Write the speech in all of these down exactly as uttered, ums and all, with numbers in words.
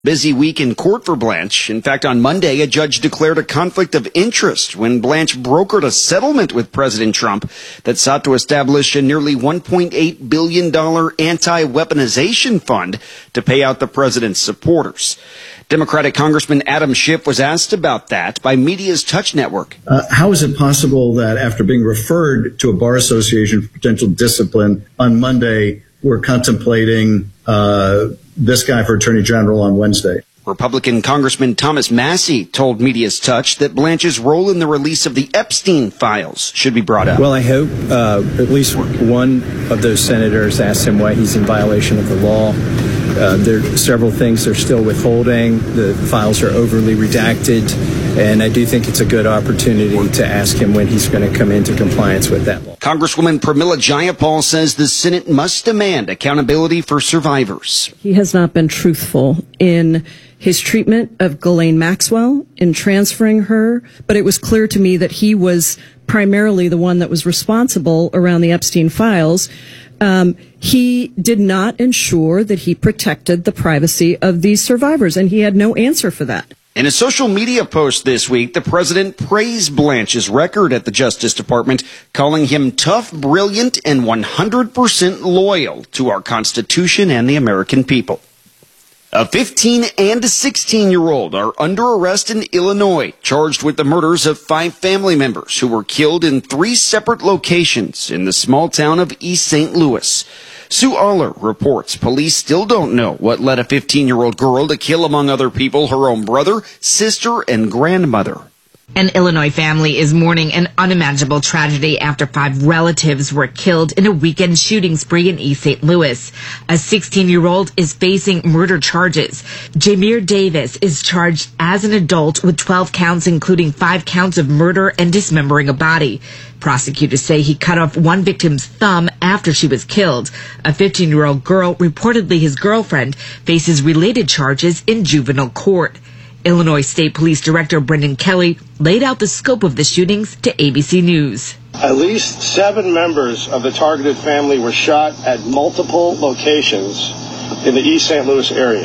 Busy week in court for Blanche. In fact, on Monday, a judge declared a conflict of interest when Blanche brokered a settlement with President Trump that sought to establish a nearly one point eight billion dollars anti-weaponization fund to pay out the president's supporters. Democratic Congressman Adam Schiff was asked about that by Media's Touch Network. Uh, how is it possible that after being referred to a bar association for potential discipline on Monday, we're contemplating uh, this guy for Attorney General on Wednesday? Republican Congressman Thomas Massey told Media's Touch that Blanche's role in the release of the Epstein files should be brought up. Well, I hope uh, at least one of those senators asks him why he's in violation of the law. Uh, there are several things they're still withholding. The files are overly redacted, and I do think it's a good opportunity to ask him when he's going to come into compliance with that law. Congresswoman Pramila Jayapal says the Senate must demand accountability for survivors. He has not been truthful in his treatment of Ghislaine Maxwell, in transferring her, but it was clear to me that he was primarily the one that was responsible around the Epstein files. Um, he did not ensure that he protected the privacy of these survivors, and he had no answer for that. In a social media post this week, the president praised Blanche's record at the Justice Department, calling him tough, brilliant, and one hundred percent loyal to our Constitution and the American people. A fifteen and a sixteen-year-old are under arrest in Illinois, charged with the murders of five family members who were killed in three separate locations in the small town of East Saint Louis. Sue Aller reports police still don't know what led a fifteen-year-old girl to kill, among other people, her own brother, sister, and grandmother. An Illinois family is mourning an unimaginable tragedy after five relatives were killed in a weekend shooting spree in East Saint Louis. A sixteen-year-old is facing murder charges. Jameer Davis is charged as an adult with twelve counts, including five counts of murder and dismembering a body. Prosecutors say he cut off one victim's thumb after she was killed. A fifteen-year-old girl, reportedly his girlfriend, faces related charges in juvenile court. Illinois State Police Director Brendan Kelly laid out the scope of the shootings to A B C News. At least seven members of the targeted family were shot at multiple locations in the East Saint Louis area.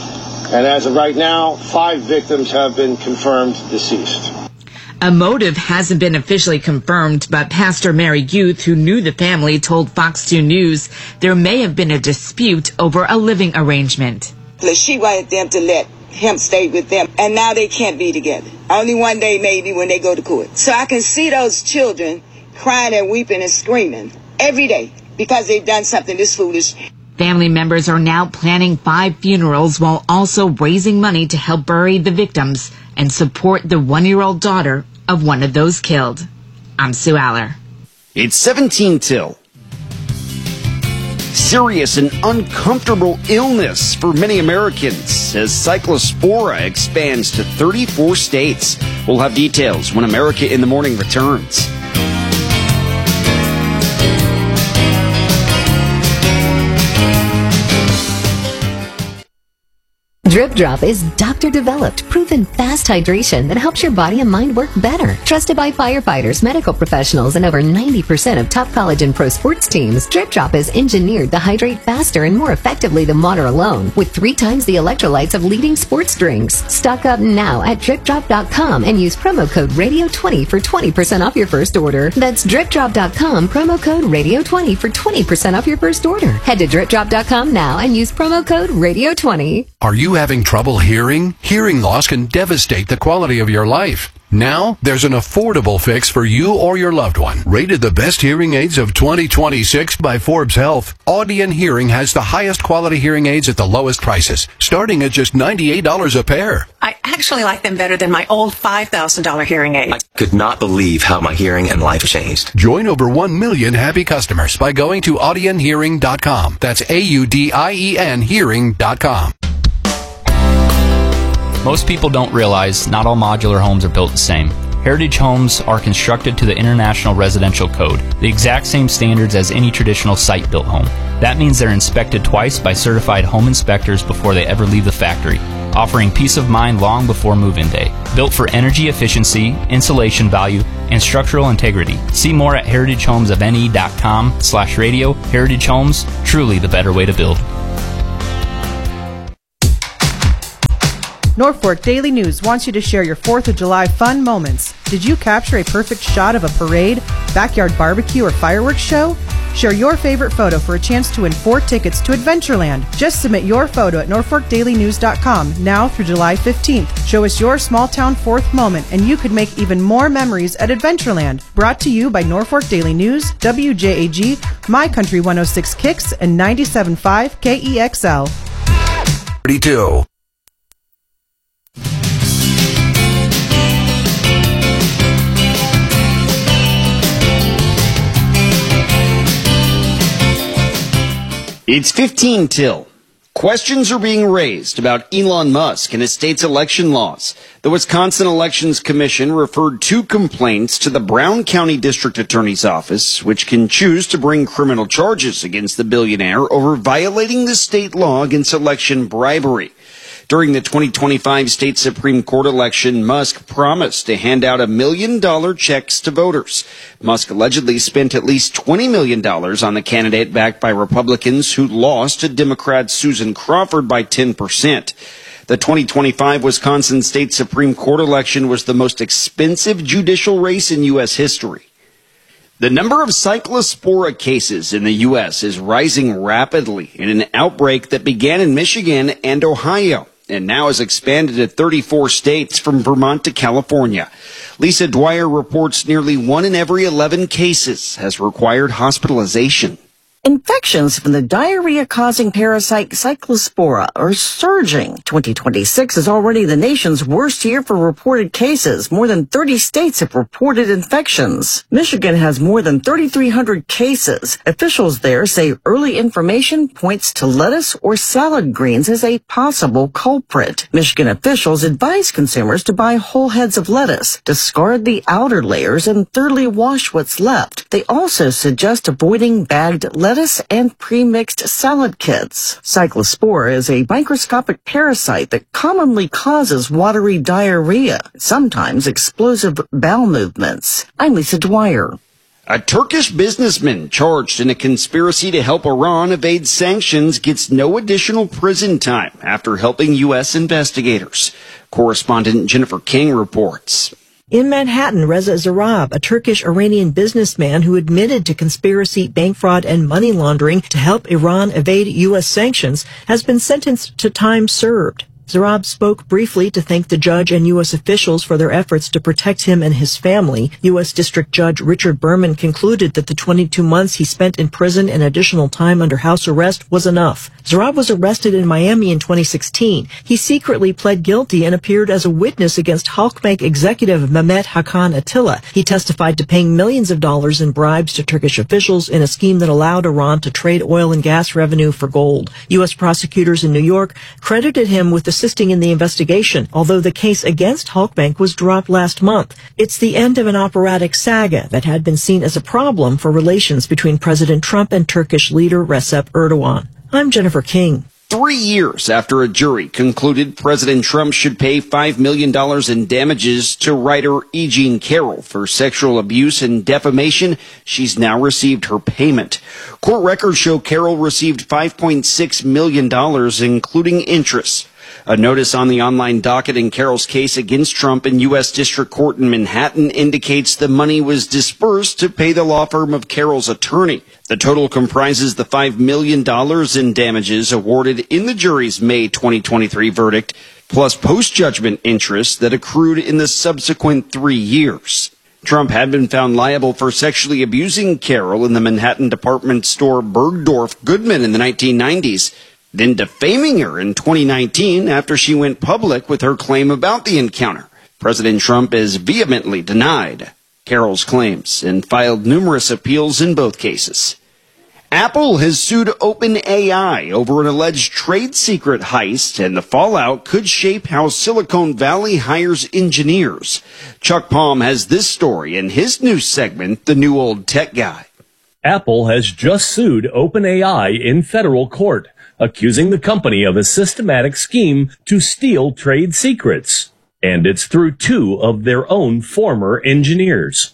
And as of right now, five victims have been confirmed deceased. A motive hasn't been officially confirmed, but Pastor Mary Youth, who knew the family, told Fox two News there may have been a dispute over a living arrangement. She wanted them to let him stay with them, and now they can't be together. Only one day maybe when they go to court. So I can see those children crying and weeping and screaming every day because they've done something this foolish. Family members are now planning five funerals while also raising money to help bury the victims and support the one-year-old daughter of one of those killed. I'm Sue Aller. It's seventeen till. Serious and uncomfortable illness for many Americans as Cyclospora expands to thirty-four states. We'll have details when America in the Morning returns. Drip Drop is doctor-developed, proven fast hydration that helps your body and mind work better. Trusted by firefighters, medical professionals, and over ninety percent of top college and pro sports teams, Drip Drop is engineered to hydrate faster and more effectively than water alone, with three times the electrolytes of leading sports drinks. Stock up now at drip drop dot com and use promo code radio twenty for twenty percent off your first order. That's drip drop dot com, promo code radio twenty for twenty percent off your first order. Head to drip drop dot com now and use promo code radio twenty. Are you having trouble hearing? Hearing loss can devastate the quality of your life. Now, there's an affordable fix for you or your loved one. Rated the best hearing aids of twenty twenty-six by Forbes Health, Audion Hearing has the highest quality hearing aids at the lowest prices, starting at just ninety-eight dollars a pair. I actually like them better than my old five thousand dollars hearing aid. I could not believe how my hearing and life changed. Join over one million happy customers by going to audion hearing dot com. That's A U D I E N hearing dot com. Most people don't realize not all modular homes are built the same. Heritage homes are constructed to the International Residential Code, the exact same standards as any traditional site-built home. That means they're inspected twice by certified home inspectors before they ever leave the factory, offering peace of mind long before move-in day. Built for energy efficiency, insulation value, and structural integrity. See more at heritage homes of N E dot com slash radio. Heritage Homes, truly the better way to build. Norfolk Daily News wants you to share your fourth of July fun moments. Did you capture a perfect shot of a parade, backyard barbecue, or fireworks show? Share your favorite photo for a chance to win four tickets to Adventureland. Just submit your photo at norfolk daily news dot com now through July fifteenth. Show us your small town fourth moment and you could make even more memories at Adventureland. Brought to you by Norfolk Daily News, W J A G, My Country one oh six Kicks, and ninety-seven point five K E X L. thirty-two. It's fifteen till. Questions are being raised about Elon Musk and his state's election laws. The Wisconsin Elections Commission referred two complaints to the Brown County District Attorney's Office, which can choose to bring criminal charges against the billionaire over violating the state law against election bribery. During the twenty twenty-five state Supreme Court election, Musk promised to hand out a million dollar checks to voters. Musk allegedly spent at least twenty million dollars on the candidate backed by Republicans who lost to Democrat Susan Crawford by ten percent. The twenty twenty-five Wisconsin State Supreme Court election was the most expensive judicial race in U S history. The number of cyclospora cases in the U S is rising rapidly in an outbreak that began in Michigan and Ohio and now has expanded to thirty-four states from Vermont to California. Lisa Dwyer reports nearly one in every eleven cases has required hospitalization. Infections from the diarrhea-causing parasite Cyclospora are surging. twenty twenty-six is already the nation's worst year for reported cases. More than thirty states have reported infections. Michigan has more than thirty-three hundred cases. Officials there say early information points to lettuce or salad greens as a possible culprit. Michigan officials advise consumers to buy whole heads of lettuce, discard the outer layers, and thoroughly wash what's left. They also suggest avoiding bagged lettuce and pre-mixed salad kits. Cyclospora is a microscopic parasite that commonly causes watery diarrhea, sometimes explosive bowel movements. I'm Lisa Dwyer. A Turkish businessman charged in a conspiracy to help Iran evade sanctions gets no additional prison time after helping U S investigators. Correspondent Jennifer King reports. In Manhattan, Reza Zarrab, a Turkish-Iranian businessman who admitted to conspiracy, bank fraud, and money laundering to help Iran evade U S sanctions, has been sentenced to time served. Zarrab spoke briefly to thank the judge and U S officials for their efforts to protect him and his family. U S District Judge Richard Berman concluded that the twenty-two months he spent in prison and additional time under house arrest was enough. Zarrab was arrested in Miami in twenty sixteen. He secretly pled guilty and appeared as a witness against Halkbank executive Mehmet Hakan Atilla. He testified to paying millions of dollars in bribes to Turkish officials in a scheme that allowed Iran to trade oil and gas revenue for gold. U S prosecutors in New York credited him with the assisting in the investigation, although the case against Halkbank was dropped last month. It's the end of an operatic saga that had been seen as a problem for relations between President Trump and Turkish leader Recep Erdogan. I'm Jennifer King. Three years after a jury concluded President Trump should pay five million dollars in damages to writer E. Jean Carroll for sexual abuse and defamation, she's now received her payment. Court records show Carroll received five point six million dollars, including interest. A notice on the online docket in Carroll's case against Trump in U S District Court in Manhattan indicates the money was dispersed to pay the law firm of Carroll's attorney. The total comprises the five million dollars in damages awarded in the jury's May twenty twenty-three verdict, plus post-judgment interest that accrued in the subsequent three years. Trump had been found liable for sexually abusing Carroll in the Manhattan department store Bergdorf Goodman in the nineteen nineties. Then defaming her in twenty nineteen after she went public with her claim about the encounter. President Trump has vehemently denied Carroll's claims and filed numerous appeals in both cases. Apple has sued OpenAI over an alleged trade secret heist, and the fallout could shape how Silicon Valley hires engineers. Chuck Palm has this story in his news segment, The New Old Tech Guy. Apple has just sued OpenAI in federal court, accusing the company of a systematic scheme to steal trade secrets. And it's through two of their own former engineers.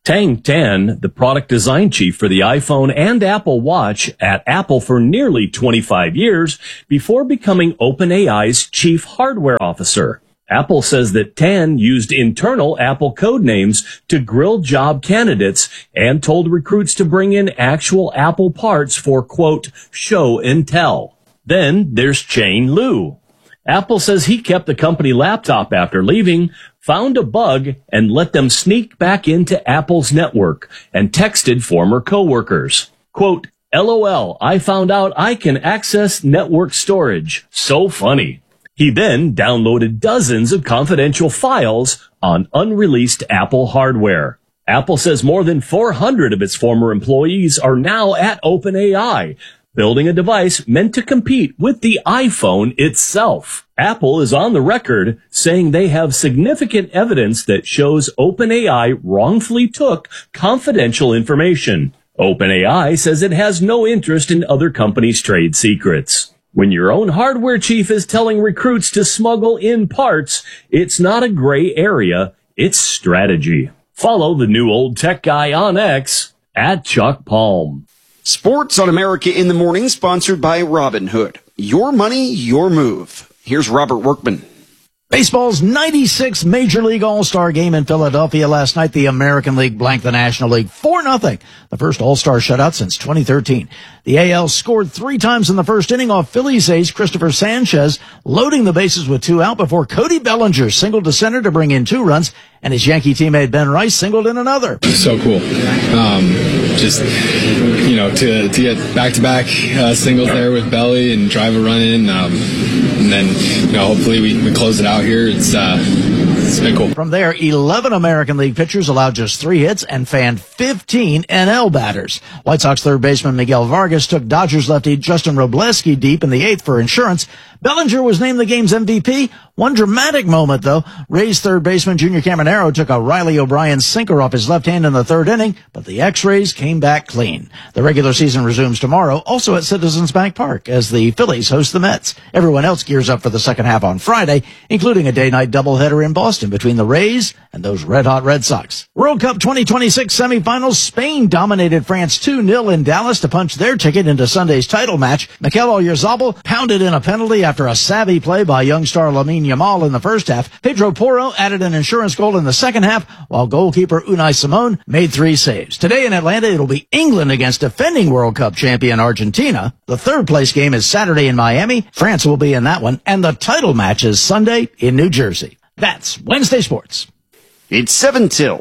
Tang Tan, the product design chief for the iPhone and Apple Watch at Apple for nearly twenty-five years before becoming OpenAI's chief hardware officer. Apple says that Tan used internal Apple code names to grill job candidates and told recruits to bring in actual Apple parts for, quote, show and tell. Then there's Chang Liu. Apple says he kept the company laptop after leaving, found a bug, and let them sneak back into Apple's network and texted former coworkers. Quote, LOL, I found out I can access network storage. So funny. He then downloaded dozens of confidential files on unreleased Apple hardware. Apple says more than four hundred of its former employees are now at OpenAI, building a device meant to compete with the iPhone itself. Apple is on the record saying they have significant evidence that shows OpenAI wrongfully took confidential information. OpenAI says it has no interest in other companies' trade secrets. When your own hardware chief is telling recruits to smuggle in parts, it's not a gray area, it's strategy. Follow the new old tech guy on X at Chuck Palm. Sports on America in the Morning, sponsored by Robinhood. Your money, your move. Here's Robert Workman. Baseball's ninety-sixth Major League All-Star game in Philadelphia last night. The American League blanked the National League four nothing. The first All-Star shutout since twenty thirteen. The A L scored three times in the first inning off Phillies ace Christopher Sanchez, loading the bases with two out before Cody Bellinger singled to center to bring in two runs, and his Yankee teammate Ben Rice singled in another. So cool. Um, just, you know, to, to get back-to-back uh, singles there with Belly and drive a run in, um, and then, you know, hopefully we, we close it out here. It's, uh, it's been cool. From there, eleven American League pitchers allowed just three hits and fanned fifteen N L batters. White Sox third baseman Miguel Vargas took Dodgers lefty Justin Robleski deep in the eighth for insurance. Bellinger was named the game's M V P. One dramatic moment, though. Rays third baseman Junior Caminero took a Riley O'Brien sinker off his left hand in the third inning, but the X-rays came back clean. The regular season resumes tomorrow, also at Citizens Bank Park, as the Phillies host the Mets. Everyone else gears up for the second half on Friday, including a day-night doubleheader in Boston between the Rays and those red-hot Red Sox. World Cup twenty twenty-six semifinals, Spain dominated France two nil in Dallas to punch their ticket into Sunday's title match. Mikel Oyarzabal pounded in a penalty after a savvy play by young star Lamine Yamal in the first half. Pedro Porro added an insurance goal in the second half, while goalkeeper Unai Simon made three saves. Today in Atlanta, it'll be England against defending World Cup champion Argentina. The third place game is Saturday in Miami. France will be in that one. And the title match is Sunday in New Jersey. That's Wednesday Sports. It's seven till.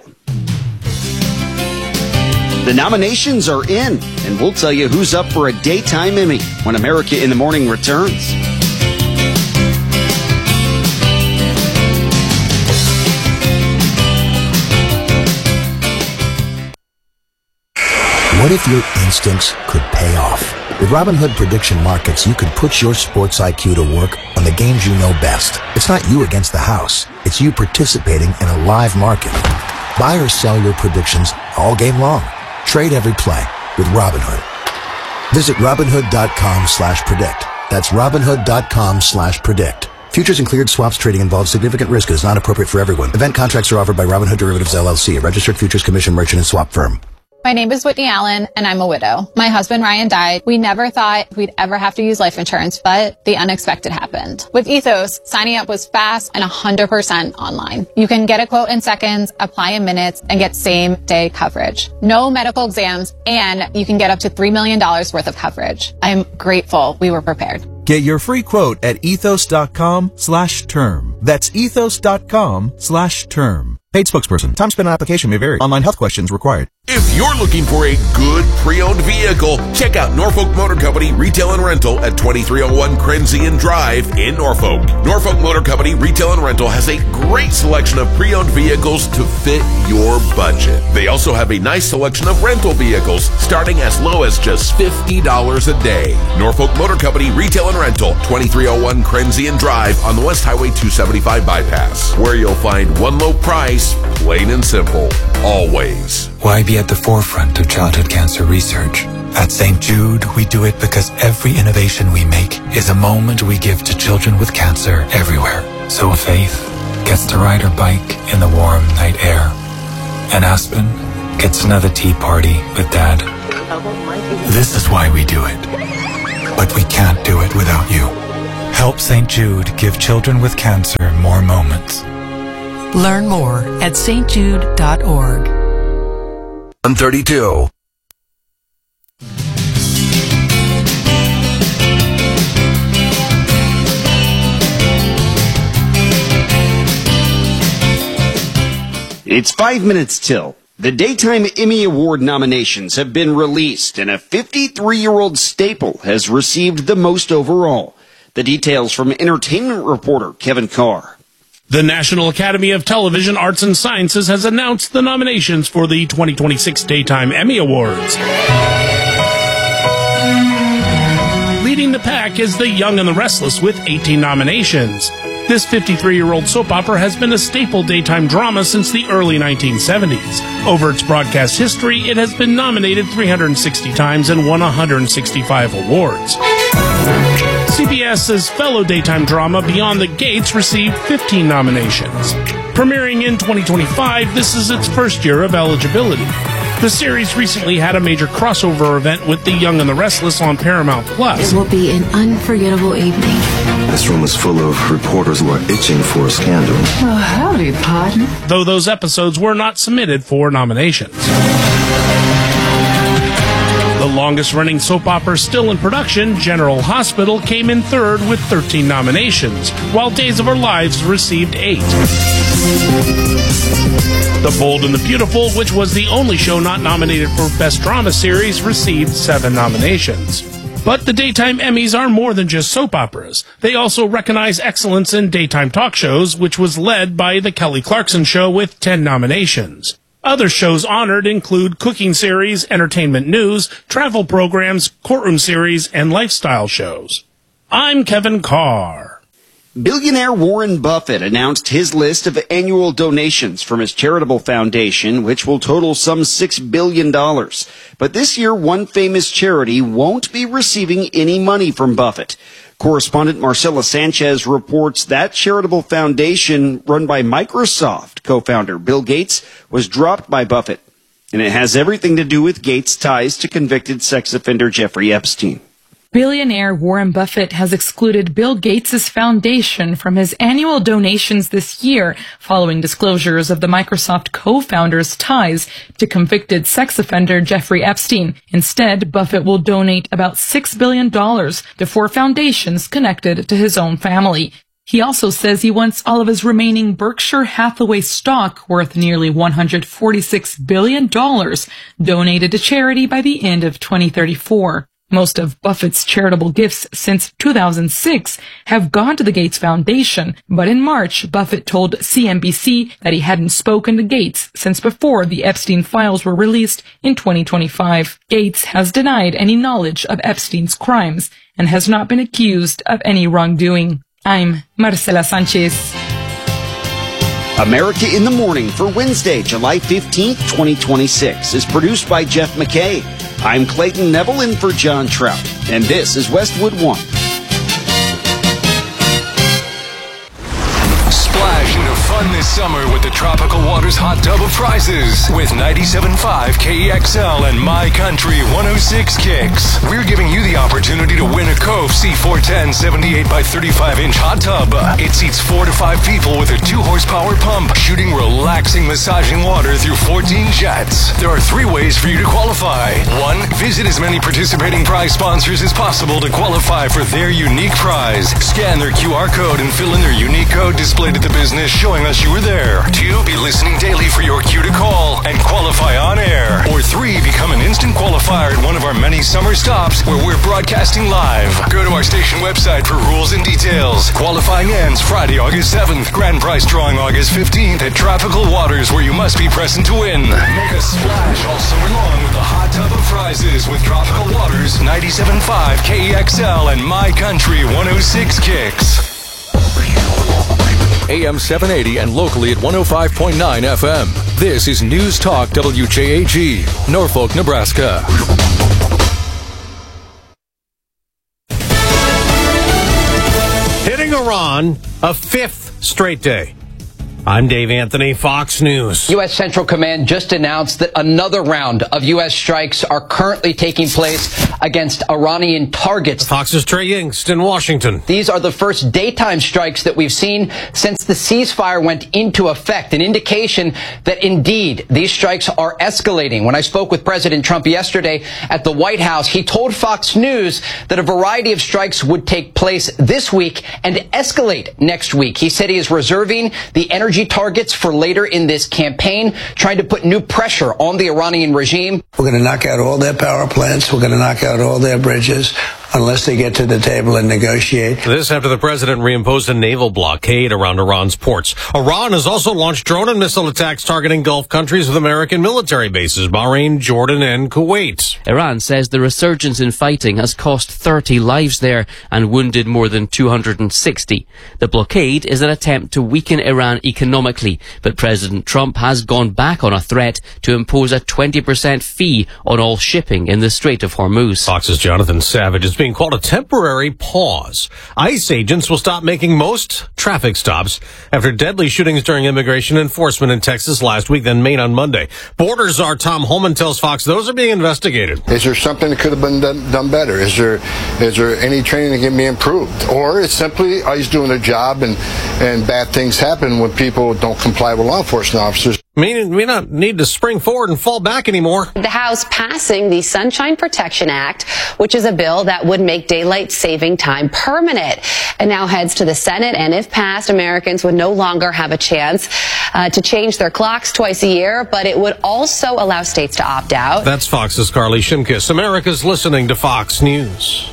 The nominations are in, and we'll tell you who's up for a Daytime Emmy when America in the Morning returns. What if your instincts could pay off? With Robinhood Prediction Markets, you could put your sports I Q to work on the games you know best. It's not you against the house. It's you participating in a live market. Buy or sell your predictions all game long. Trade every play with Robinhood. Visit Robinhood.com slash predict. That's Robinhood.com slash predict. Futures and cleared swaps trading involves significant risk and is not appropriate for everyone. Event contracts are offered by Robinhood Derivatives, L L C, a registered futures commission merchant and swap firm. My name is Whitney Allen, and I'm a widow. My husband, Ryan, died. We never thought we'd ever have to use life insurance, but the unexpected happened. With Ethos, signing up was fast and one hundred percent online. You can get a quote in seconds, apply in minutes, and get same-day coverage. No medical exams, and you can get up to three million dollars worth of coverage. I'm grateful we were prepared. Get your free quote at ethos.com slash term. That's ethos.com slash term. Paid spokesperson. Time spent on application may vary. Online health questions required. If you're looking for a good pre-owned vehicle, check out Norfolk Motor Company Retail and Rental at twenty-three oh one Crenzian Drive in Norfolk. Norfolk Motor Company Retail and Rental has a great selection of pre-owned vehicles to fit your budget. They also have a nice selection of rental vehicles starting as low as just fifty dollars a day. Norfolk Motor Company Retail and Rental, twenty-three oh one Crenzian Drive on the West Highway two seventy-five bypass, where you'll find one low price, plain and simple, always. Why be at the forefront of childhood cancer research? At Saint Jude, we do it because every innovation we make is a moment we give to children with cancer everywhere. So Faith gets to ride her bike in the warm night air. And Aspen It's another tea party with Dad. This is why we do it. But we can't do it without you. Help Saint Jude give children with cancer more moments. Learn more at s t jude dot org. one thirty-two. It's five minutes till. The Daytime Emmy Award nominations have been released, and a fifty-three-year-old staple has received the most overall. The details from entertainment reporter Kevin Carr. The National Academy of Television Arts and Sciences has announced the nominations for the twenty twenty-six Daytime Emmy Awards. Leading the pack is The Young and the Restless with eighteen nominations. This fifty-three-year-old soap opera has been a staple daytime drama since the early nineteen seventies. Over its broadcast history, it has been nominated three hundred sixty times and won one hundred sixty-five awards. CBS's fellow daytime drama Beyond the Gates received fifteen nominations. Premiering in twenty twenty-five, this is its first year of eligibility. The series recently had a major crossover event with The Young and the Restless on Paramount Plus. It will be an unforgettable evening. This room is full of reporters who are itching for a scandal. Oh, howdy, partner. Though those episodes were not submitted for nominations. The longest-running soap opera still in production, General Hospital, came in third with thirteen nominations, while Days of Our Lives received eight. The Bold and the Beautiful, which was the only show not nominated for Best Drama Series, received seven nominations. But the Daytime Emmys are more than just soap operas. They also recognize excellence in daytime talk shows, which was led by The Kelly Clarkson Show with ten nominations. Other shows honored include cooking series, entertainment news, travel programs, courtroom series, and lifestyle shows. I'm Kevin Carr. Billionaire Warren Buffett announced his list of annual donations from his charitable foundation, which will total some six billion dollars. But this year, one famous charity won't be receiving any money from Buffett. Correspondent Marcela Sanchez reports that charitable foundation run by Microsoft co-founder Bill Gates was dropped by Buffett. And it has everything to do with Gates' ties to convicted sex offender Jeffrey Epstein. Billionaire Warren Buffett has excluded Bill Gates' foundation from his annual donations this year following disclosures of the Microsoft co-founder's ties to convicted sex offender Jeffrey Epstein. Instead, Buffett will donate about six billion dollars to four foundations connected to his own family. He also says he wants all of his remaining Berkshire Hathaway stock, worth nearly one hundred forty-six billion dollars, donated to charity by the end of twenty thirty-four. Most of Buffett's charitable gifts since two thousand six have gone to the Gates Foundation, but in March, Buffett told C N B C that he hadn't spoken to Gates since before the Epstein files were released in twenty twenty-five. Gates has denied any knowledge of Epstein's crimes and has not been accused of any wrongdoing. I'm Marcela Sanchez. America in the Morning for Wednesday, July fifteenth, twenty twenty-six is produced by Jeff McKay. I'm Clayton Neville in for John Trout, and this is Westwood One. Splash into fun this summer with the Tropical Waters Hot Tub of Prizes with ninety-seven point five K E X L and My Country one oh six Kicks. We're giving you the opportunity to win a Cove C four ten seventy-eight by thirty-five inch hot tub. It seats four to five people with a two horsepower pump, shooting relaxing, massaging water through fourteen jets. There are three ways for you to qualify. One, visit as many participating prize sponsors as possible to qualify for their unique prize. Scan their Q R code and fill in their unique code displayed at the business showing us you were there. Two, be listening daily for your cue to call and qualify on air. Or three, become an instant qualifier at one of our many summer stops where we're broadcasting live. Go to our station website for rules and details. Qualifying ends Friday, August seventh. Grand prize drawing August fifteenth at Tropical Waters, where you must be present to win. Make a splash all summer long with the hot tub of prizes with Tropical Waters, ninety-seven point five K E X L and My Country one oh six Kicks. A M seven eighty and locally at one oh five point nine F M. This is News Talk W J A G, Norfolk, Nebraska. Hitting Iran a fifth straight day. I'm Dave Anthony, Fox News. U S. Central Command just announced that another round of U S strikes are currently taking place against Iranian targets. Fox's Trey Yingst in Washington. These are the first daytime strikes that we've seen since the ceasefire went into effect, an indication that indeed these strikes are escalating. When I spoke with President Trump yesterday at the White House, he told Fox News that a variety of strikes would take place this week and escalate next week. He said he is reserving the energy targets for later in this campaign, trying to put new pressure on the Iranian regime. We're going to knock out all their power plants. We're going to knock out all their bridges unless they get to the table and negotiate. This after the president reimposed a naval blockade around Iran's ports. Iran has also launched drone and missile attacks targeting Gulf countries with American military bases, Bahrain, Jordan, and Kuwait. Iran says the resurgence in fighting has cost thirty lives there and wounded more than two hundred sixty. The blockade is an attempt to weaken Iran economically, but President Trump has gone back on a threat to impose a twenty percent fee on all shipping in the Strait of Hormuz. Fox's Jonathan Savage is being called a temporary pause. ICE agents will stop making most traffic stops after deadly shootings during immigration enforcement in Texas last week, then Maine on Monday. Border czar Tom Holman tells Fox those are being investigated. Is there something that could have been done, done better? Is there is there any training that can be improved? Or it's simply ICE doing their job and, and bad things happen when people don't comply with law enforcement officers? We may not need to spring forward and fall back anymore. The House passing the Sunshine Protection Act, which is a bill that would make daylight saving time permanent. And now heads to the Senate, and if passed, Americans would no longer have a chance uh, to change their clocks twice a year, but it would also allow states to opt out. That's Fox's Carly Shimkus. America's listening to Fox News.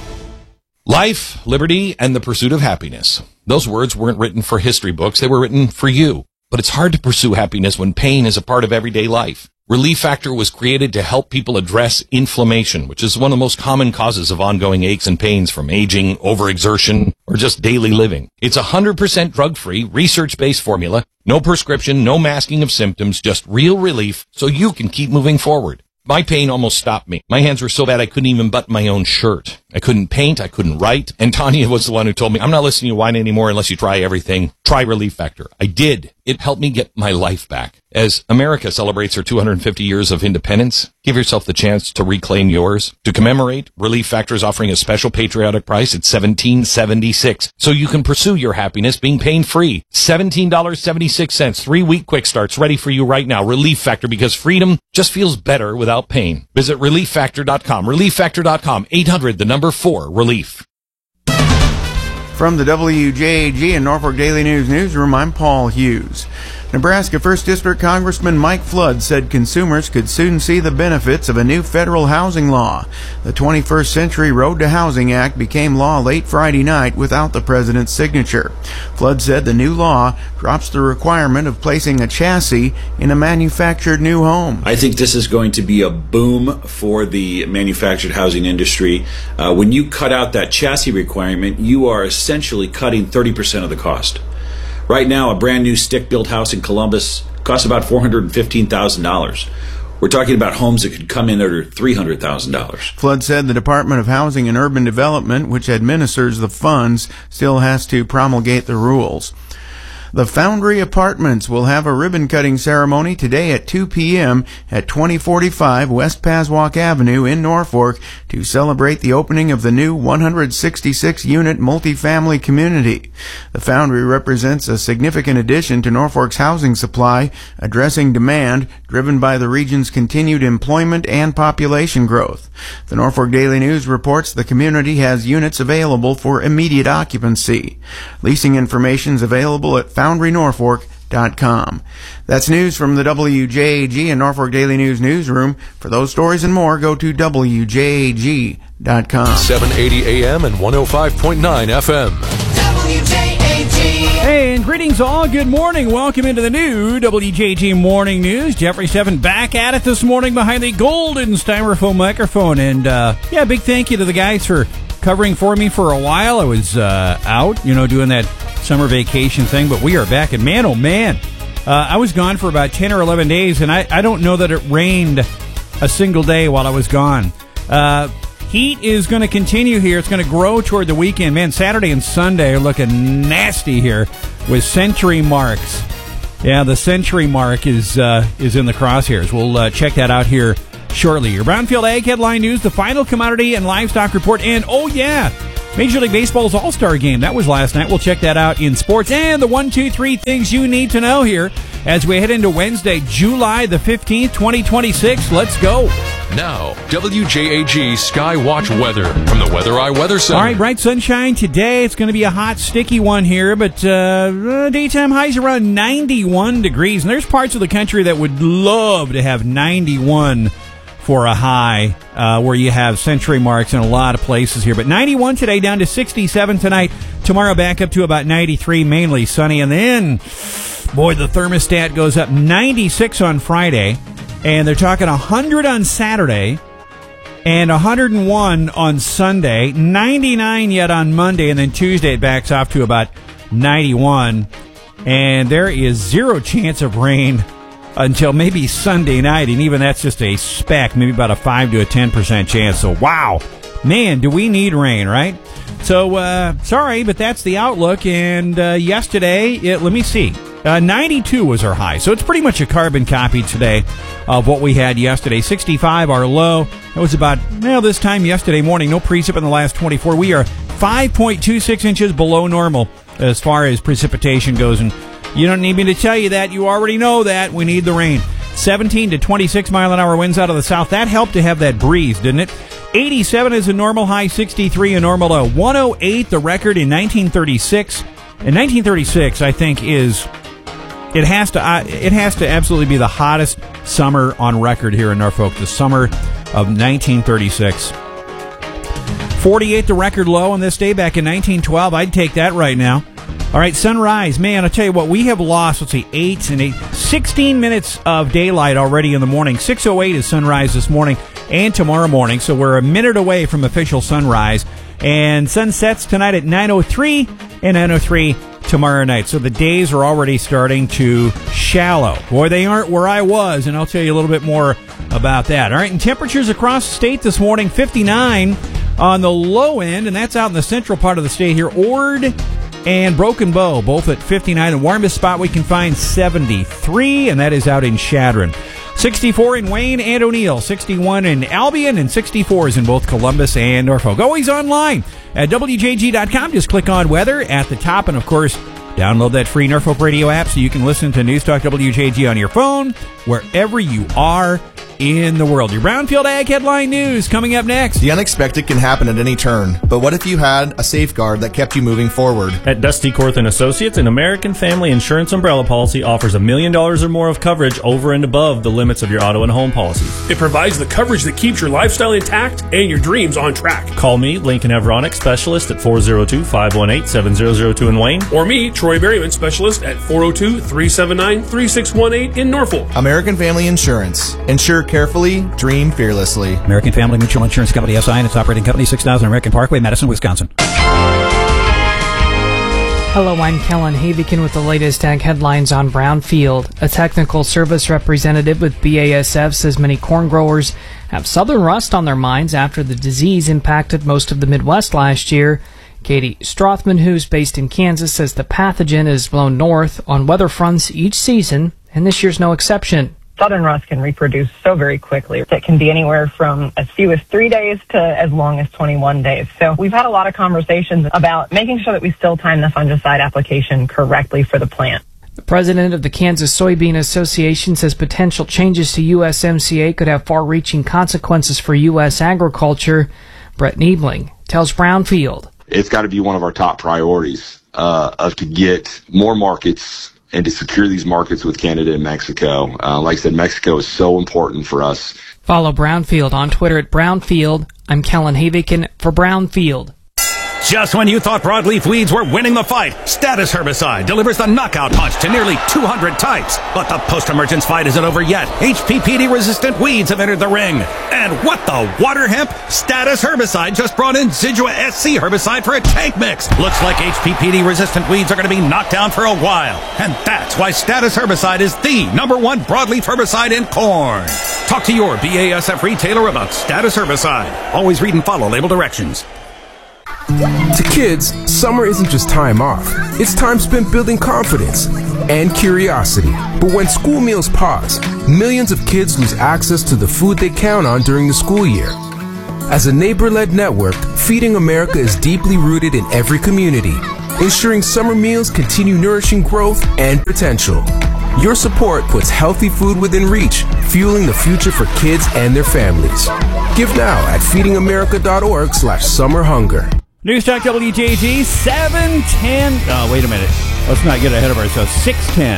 Life, liberty, and the pursuit of happiness. Those words weren't written for history books. They were written for you. But it's hard to pursue happiness when pain is a part of everyday life. Relief Factor was created to help people address inflammation, which is one of the most common causes of ongoing aches and pains from aging, overexertion, or just daily living. It's a one hundred percent drug-free, research-based formula. No prescription, no masking of symptoms, just real relief so you can keep moving forward. My pain almost stopped me. My hands were so bad I couldn't even button my own shirt. I couldn't paint, I couldn't write. And Tanya was the one who told me, I'm not listening to you whine anymore unless you try everything. Try Relief Factor. I did. It helped me get my life back. As America celebrates her two hundred fifty years of independence, give yourself the chance to reclaim yours. To commemorate, Relief Factor is offering a special patriotic price at seventeen seventy-six, so you can pursue your happiness being pain-free. seventeen seventy-six, three-week quick starts ready for you right now. Relief Factor, because freedom just feels better without pain. Visit relief factor dot com. relief factor dot com. eight hundred, the number four, relief. From the W J A G and Norfolk Daily News newsroom, I'm Paul Hughes. Nebraska first District Congressman Mike Flood said consumers could soon see the benefits of a new federal housing law. The twenty-first Century Road to Housing Act became law late Friday night without the president's signature. Flood said the new law drops the requirement of placing a chassis in a manufactured new home. I think this is going to be a boom for the manufactured housing industry. Uh, when you cut out that chassis requirement, you are essentially cutting thirty percent of the cost. Right now, a brand new stick-built house in Columbus costs about four hundred fifteen thousand dollars. We're talking about homes that could come in under three hundred thousand dollars. Flood said the Department of Housing and Urban Development, which administers the funds, still has to promulgate the rules. The Foundry Apartments will have a ribbon-cutting ceremony today at two p.m. at twenty forty-five West Paswalk Avenue in Norfolk to celebrate the opening of the new one hundred sixty-six unit multifamily community. The Foundry represents a significant addition to Norfolk's housing supply, addressing demand driven by the region's continued employment and population growth. The Norfolk Daily News reports the community has units available for immediate occupancy. Leasing information is available at foundry norfolk dot com. That's news from the W J A G and Norfolk Daily News newsroom. For those stories and more, go to W J A G dot com. seven eighty A M and one oh five point nine F M. W J A G. Hey, and greetings all. Good morning. Welcome into the new W J A G Morning News. Jeffrey Seven back at it this morning behind the golden styrofoam microphone. And, uh, yeah, big thank you to the guys for covering for me for a while. I was uh, out, you know, doing that summer vacation thing, but we are back. And, man, oh, man, uh, I was gone for about ten or eleven days, and I, I don't know that it rained a single day while I was gone. Uh Heat is going to continue here. It's going to grow toward the weekend. Man, Saturday and Sunday are looking nasty here with century marks. Yeah, the century mark is uh, is in the crosshairs. We'll uh, check that out here shortly. Your Brownfield Ag Headline News, the final commodity and livestock report, and oh yeah, Major League Baseball's All-Star Game. That was last night. We'll check that out in sports. And the one, two, three things you need to know here as we head into Wednesday, July the fifteenth, twenty twenty-six. Let's go. Now, W J A G Skywatch weather from the Weather Eye Weather Center. All right, bright sunshine today. It's going to be a hot, sticky one here, but uh, daytime highs around ninety-one degrees. And there's parts of the country that would love to have ninety-one for a high, uh, where you have century marks in a lot of places here. But ninety-one today, down to sixty-seven tonight. Tomorrow back up to about ninety-three, mainly sunny. And then, boy, the thermostat goes up ninety-six on Friday. And they're talking one hundred on Saturday and one hundred one on Sunday, ninety-nine yet on Monday, and then Tuesday it backs off to about ninety-one. And there is zero chance of rain until maybe Sunday night, and even that's just a speck, maybe about a five to a ten percent chance. So, wow, man, do we need rain, right? So, uh, sorry, but that's the outlook. And uh, yesterday, it, let me see, uh, ninety-two was our high. So it's pretty much a carbon copy today of what we had yesterday. sixty-five, our low. That was about, well, this time yesterday morning. No precip in the last twenty-four. We are five point two six inches below normal as far as precipitation goes. And you don't need me to tell you that. You already know that. We need the rain. seventeen to twenty-six mile an hour winds out of the south. That helped to have that breeze, didn't it? eighty-seven is a normal high, sixty-three a normal low. one oh eight, the record in nineteen thirty-six. And nineteen thirty-six, I think, is... It has to uh, it has to absolutely be the hottest summer on record here in Norfolk, the summer of nineteen thirty-six. forty-eight, the record low on this day back in nineteen twelve. I'd take that right now. All right, sunrise. Man, I'll tell you what, we have lost, let's see, eight and eight, sixteen minutes of daylight already in the morning. six oh eight is sunrise this morning and tomorrow morning, so we're a minute away from official sunrise. And sun sets tonight at nine oh three and nine oh three tomorrow night. So the days are already starting to shallow. Boy, they aren't where I was, and I'll tell you a little bit more about that. All right, and temperatures across the state this morning, fifty-nine on the low end, and that's out in the central part of the state here. Ord and Broken Bow, both at fifty-nine. The warmest spot we can find, seventy-three, and that is out in Chadron. sixty-four in Wayne and O'Neill, sixty-one in Albion, and sixty-fours in both Columbus and Norfolk. Always online at W J G dot com. Just click on weather at the top, and of course, download that free Norfolk Radio app so you can listen to News Talk W J G on your phone, wherever you are in the world. Your Brownfield Ag Headline News coming up next. The unexpected can happen at any turn, but what if you had a safeguard that kept you moving forward? At Dusty Korth and Associates, an American Family Insurance umbrella policy offers a million dollars or more of coverage over and above the limits of your auto and home policies. It provides the coverage that keeps your lifestyle intact and your dreams on track. Call me, Lincoln Evronic, specialist at four oh two, five one eight, seven zero zero two in Wayne. Or me, Troy Berryman, specialist at four oh two, three seven nine, three six one eight in Norfolk. American Family Insurance. Insure carefully, dream fearlessly. American Family Mutual Insurance Company, S I, and its operating company, six thousand American Parkway, Madison, Wisconsin. Hello, I'm Kellen Havikin with the latest ag headlines on Brownfield. A technical service representative with B A S F says many corn growers have southern rust on their minds after the disease impacted most of the Midwest last year. Katie Strothman, who's based in Kansas, says the pathogen is blown north on weather fronts each season, and this year's no exception. Southern rust can reproduce so very quickly. It can be anywhere from as few as three days to as long as twenty-one days. So we've had a lot of conversations about making sure that we still time the fungicide application correctly for the plant. The president of the Kansas Soybean Association says potential changes to U S M C A could have far-reaching consequences for U S agriculture. Brett Niebling tells Brownfield. It's got to be one of our top priorities uh, of to get more markets and to secure these markets with Canada and Mexico. Uh, like I said, Mexico is so important for us. Follow Brownfield on Twitter at Brownfield. I'm Kellen Havikin for Brownfield. Just when you thought broadleaf weeds were winning the fight, Status Herbicide delivers the knockout punch to nearly two hundred types. But the post-emergence fight isn't over yet. H P P D-resistant weeds have entered the ring. And what the water hemp? Status Herbicide just brought in Zidua S C herbicide for a tank mix. Looks like H P P D-resistant weeds are going to be knocked down for a while. And that's why Status Herbicide is the number one broadleaf herbicide in corn. Talk to your B A S F retailer about Status Herbicide. Always read and follow label directions. To kids, summer isn't just time off. It's time spent building confidence and curiosity. But when school meals pause, millions of kids lose access to the food they count on during the school year. As a neighbor-led network, Feeding America is deeply rooted in every community, ensuring summer meals continue nourishing growth and potential. Your support puts healthy food within reach, fueling the future for kids and their families. Give now at feeding america dot org slash summer hunger. News Talk W J G, seven ten. Oh, wait a minute. Let's not get ahead of ourselves. six ten.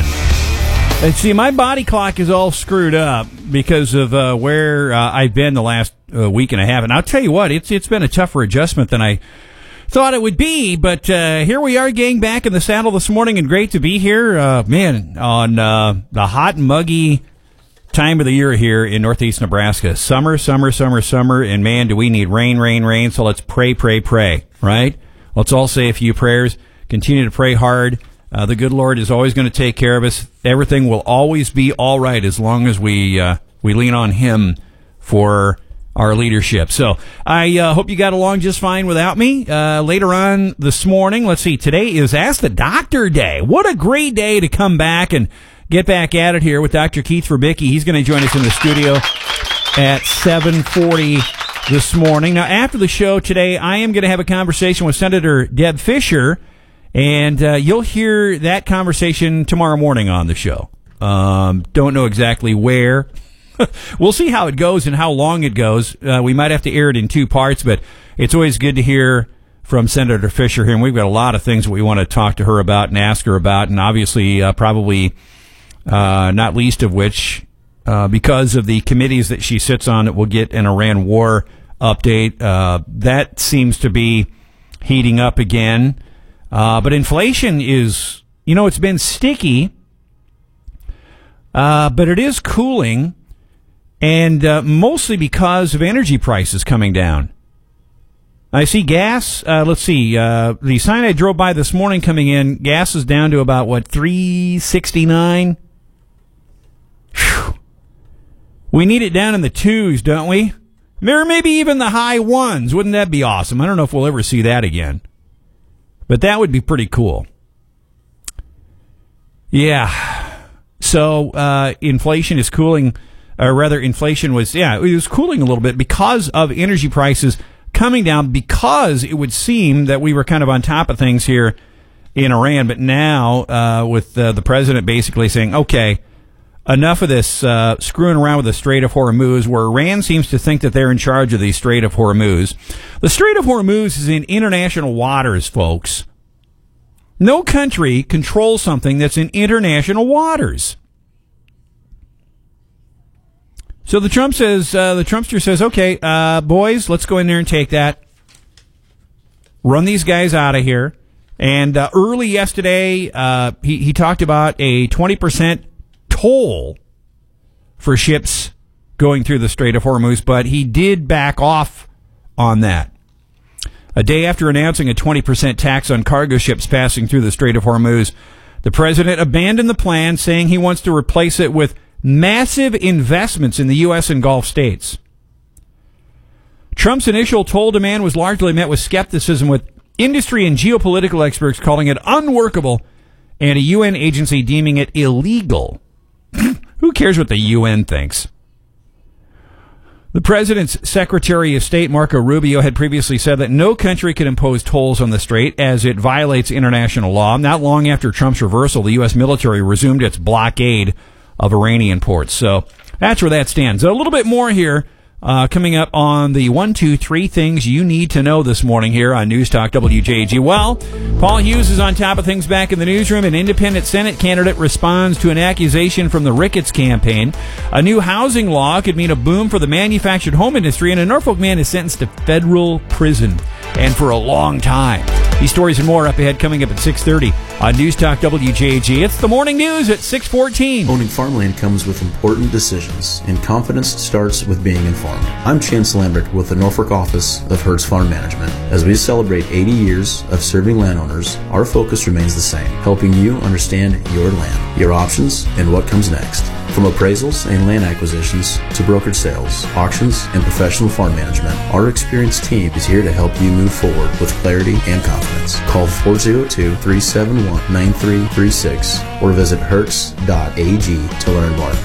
And see, my body clock is all screwed up because of uh, where uh, I've been the last uh, week and a half. And I'll tell you what, it's it's been a tougher adjustment than I thought it would be. But uh, here we are, gang, back in the saddle this morning, and great to be here. Uh, man, on uh, the hot, muggy time of the year here in northeast Nebraska. Summer, summer, summer, summer, and man, do we need rain, rain, rain. So let's pray, pray, pray, right? Let's all say a few prayers. Continue to pray hard. Uh, the good Lord is always going to take care of us. Everything will always be all right as long as we uh, we lean on Him for our leadership. So I uh, hope you got along just fine without me. Uh, later on this morning, let's see, today is Ask the Doctor Day. What a great day to come back and get back at it here with Doctor Keith Verbicki. He's going to join us in the studio at seven forty this morning. Now, after the show today, I am going to have a conversation with Senator Deb Fischer, and uh, you'll hear that conversation tomorrow morning on the show. Um, don't know exactly where. We'll see how it goes and how long it goes. Uh, we might have to air it in two parts, but it's always good to hear from Senator Fischer here, and we've got a lot of things that we want to talk to her about and ask her about, and obviously uh, probably uh, not least of which, uh, because of the committees that she sits on, that we'll get an Iran war update. Uh, that seems to be heating up again. Uh, but inflation is, you know, it's been sticky, uh, but it is cooling, and uh, mostly because of energy prices coming down. I see gas, uh, let's see, uh, the sign I drove by this morning coming in, gas is down to about, what, three sixty-nine? Whew. We need it down in the twos, don't we? Or maybe even the high ones. Wouldn't that be awesome? I don't know if we'll ever see that again. But that would be pretty cool. Yeah. So uh, inflation is cooling, or rather inflation was, yeah, it was cooling a little bit because of energy prices coming down, because it would seem that we were kind of on top of things here in Iran. But now uh, with uh, the president basically saying, okay, enough of this uh, screwing around with the Strait of Hormuz, where Iran seems to think that they're in charge of the Strait of Hormuz. The Strait of Hormuz is in international waters, folks. No country controls something that's in international waters. So the Trump says, uh, the Trumpster says, okay, uh, boys, let's go in there and take that. Run these guys out of here. And uh, early yesterday, uh, he, he talked about a twenty percent toll for ships going through the Strait of Hormuz, but he did back off on that. A day after announcing a twenty percent tax on cargo ships passing through the Strait of Hormuz, the president abandoned the plan, saying he wants to replace it with massive investments in the U S and Gulf states. Trump's initial toll demand was largely met with skepticism, with industry and geopolitical experts calling it unworkable and a U N agency deeming it illegal. Who cares what the U N thinks? The president's Secretary of State, Marco Rubio, had previously said that no country could impose tolls on the strait as it violates international law. Not long after Trump's reversal, the U S military resumed its blockade of Iranian ports. So that's where that stands. A little bit more here uh, coming up on the one, two, three things you need to know this morning here on News Talk W J G. Well, Paul Hughes is on top of things back in the newsroom. An independent Senate candidate responds to an accusation from the Ricketts campaign. A new housing law could mean a boom for the manufactured home industry, and a Norfolk man is sentenced to federal prison, and for a long time. These stories and more up ahead, coming up at six thirty on News Talk W J G. It's the morning news at six fourteen. Owning farmland comes with important decisions, and confidence starts with being informed. I'm Chance Lambert with the Norfolk office of Hertz Farm Management. As we celebrate eighty years of serving landowners, our focus remains the same, helping you understand your land, your options, and what comes next. From appraisals and land acquisitions to brokered sales, auctions, and professional farm management, our experienced team is here to help you move forward with clarity and confidence. Call four oh two, three seven one, nine three three six or visit hertz dot a g to learn more.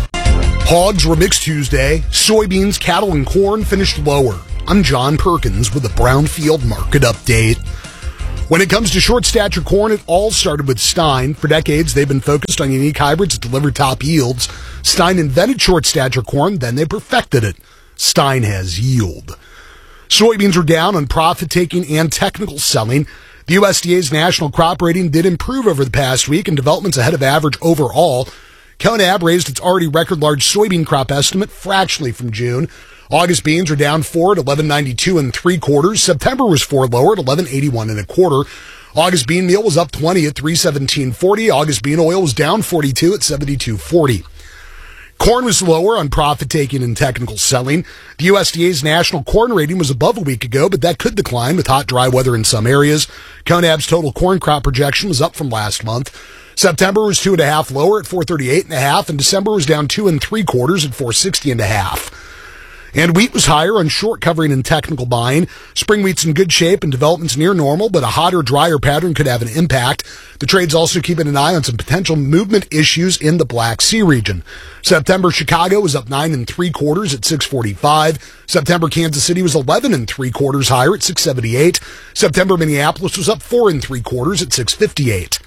Hogs were mixed Tuesday. Soybeans, cattle, and corn finished lower. I'm John Perkins with the Brownfield Market Update. When it comes to short stature corn, it all started with Stein. For decades, they've been focused on unique hybrids that deliver top yields. Stein invented short stature corn, then they perfected it. Stein has yield. Soybeans were down on profit-taking and technical selling. The U S D A's national crop rating did improve over the past week, and development's ahead of average overall. CONAB raised its already record-large soybean crop estimate fractionally from June. August beans are down four at eleven ninety-two and three quarters. September was four lower at eleven eighty-one and a quarter. August bean meal was up twenty at three seventeen forty. August bean oil was down forty-two at seventy-two forty. Corn was lower on profit-taking and technical selling. The U S D A's national corn rating was above a week ago, but that could decline with hot, dry weather in some areas. CONAB's total corn crop projection was up from last month. September was two and a half lower at four thirty-eight and a half, and December was down two and three quarters at four sixty and a half. And wheat was higher on short covering and technical buying. Spring wheat's in good shape and development's near normal, but a hotter, drier pattern could have an impact. The trade's also keeping an eye on some potential movement issues in the Black Sea region. September Chicago was up nine and three quarters at six forty-five. September Kansas City was eleven and three quarters higher at six seventy-eight. September Minneapolis was up four and three quarters at six fifty-eight.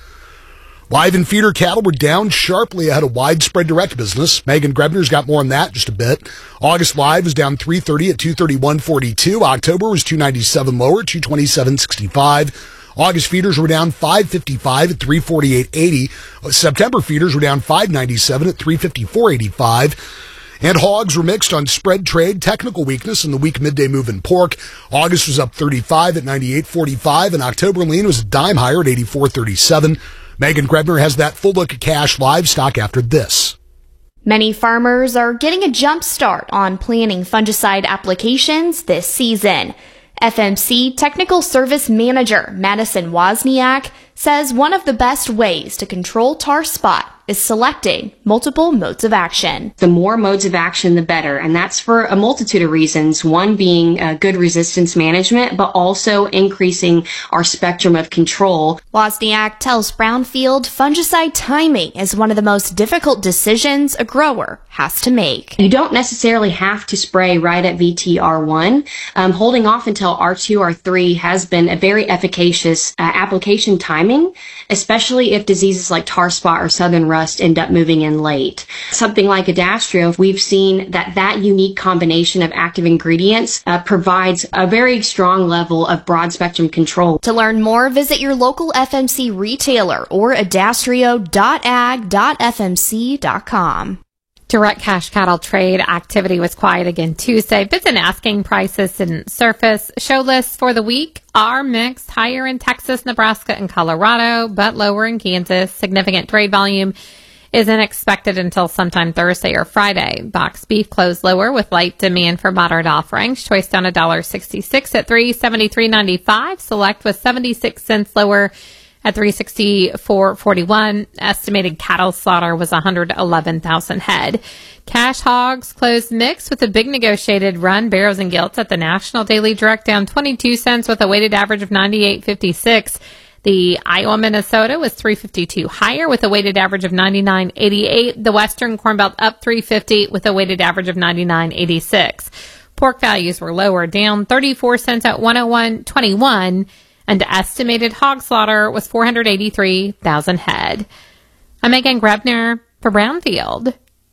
Live and feeder cattle were down sharply ahead of widespread direct business. Megan Grebner's got more on that in just a bit. August live was down three thirty at two thirty-one forty-two. October was two ninety-seven lower at two twenty-seven sixty-five. August feeders were down five fifty-five at three forty-eight eighty. September feeders were down five ninety-seven at three fifty-four eighty-five. And hogs were mixed on spread trade, technical weakness, and the weak midday move in pork. August was up thirty-five at ninety-eight forty-five, and October lean was a dime higher at eighty-four thirty-seven. Megan Grebner has that full look at cash livestock after this. Many farmers are getting a jump start on planning fungicide applications this season. F M C Technical Service Manager Madison Wozniak says one of the best ways to control tar spot is selecting multiple modes of action. The more modes of action, the better. And that's for a multitude of reasons. One being uh, good resistance management, but also increasing our spectrum of control. Wozniak tells Brownfield fungicide timing is one of the most difficult decisions a grower has to make. You don't necessarily have to spray right at V T R one. Um, holding off until R two, R three has been a very efficacious uh, application timing, especially if diseases like tar spot or southern rust end up moving in late. Something like Adastrio, we've seen that that unique combination of active ingredients uh, provides a very strong level of broad spectrum control. To learn more, visit your local F M C retailer or adastrio dot ag dot f m c dot com. Direct cash cattle trade activity was quiet again Tuesday. Bids and asking prices didn't surface. Show lists for the week are mixed, higher in Texas, Nebraska, and Colorado, but lower in Kansas. Significant trade volume isn't expected until sometime Thursday or Friday. Box beef closed lower with light demand for moderate offerings. Choice down one dollar sixty-six at three seventy-three ninety-five. Select was seventy-six cents lower at three sixty-four forty-one. Estimated cattle slaughter was one hundred eleven thousand head. Cash hogs closed mixed with a big negotiated run. Barrows and Gilts at the National Daily Direct down twenty-two cents with a weighted average of ninety-eight fifty-six. The Iowa, Minnesota was three fifty-two higher with a weighted average of ninety-nine eighty-eight. The Western Corn Belt up three fifty with a weighted average of ninety-nine eighty-six. Pork values were lower, down thirty-four cents at one oh one twenty-one. And the estimated hog slaughter was four hundred eighty-three thousand head. I'm Megan Grebner for Brownfield.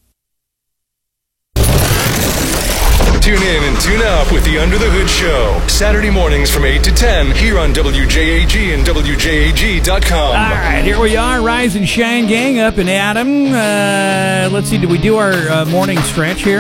Tune in and tune up with the Under the Hood Show. Saturday mornings from eight to ten here on W J A G and W J A G dot com. All right, here we are, Rise and Shine Gang up in Adam. Uh, let's see, did we do our uh, morning stretch here?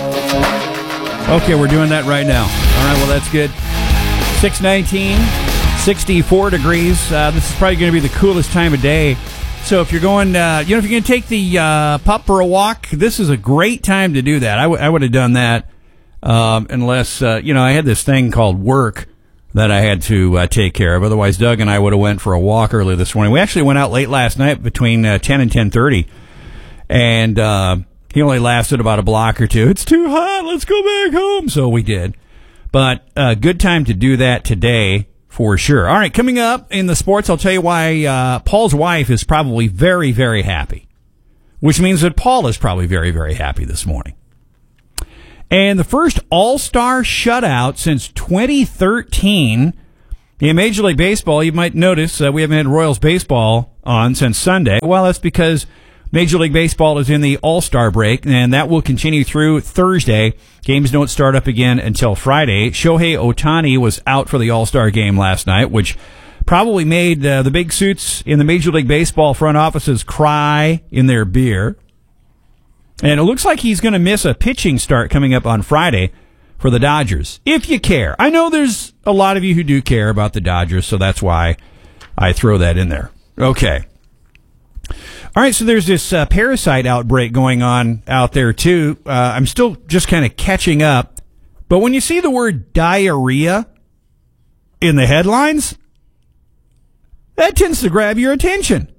Okay, we're doing that right now. All right, well, that's good. six nineteen, sixty-four degrees. Uh, this is probably going to be the coolest time of day. So if you're going, uh, you know, if you're going to take the uh, pup for a walk, this is a great time to do that. I, w- I would have done that um, unless, uh, you know, I had this thing called work that I had to uh, take care of. Otherwise, Doug and I would have went for a walk early this morning. We actually went out late last night between uh, ten and ten thirty, and uh, he only lasted about a block or two. It's too hot. Let's go back home. So we did. But uh, good time to do that today. For sure. All right, coming up in the sports, I'll tell you why uh, Paul's wife is probably very, very happy, which means that Paul is probably very, very happy this morning. And the first all-star shutout since twenty thirteen in Major League Baseball. You might notice uh, we haven't had Royals baseball on since Sunday. Well, that's because Major League Baseball is in the all-star break, and that will continue through Thursday. Games don't start up again until Friday. Shohei Ohtani was out for the all-star game last night, which probably made uh, the big suits in the Major League Baseball front offices cry in their beer. And it looks like he's going to miss a pitching start coming up on Friday for the Dodgers, if you care. I know there's a lot of you who do care about the Dodgers, so that's why I throw that in there. Okay. All right, so there's this uh, parasite outbreak going on out there, too. Uh, I'm still just kind of catching up. But when you see the word diarrhea in the headlines, that tends to grab your attention.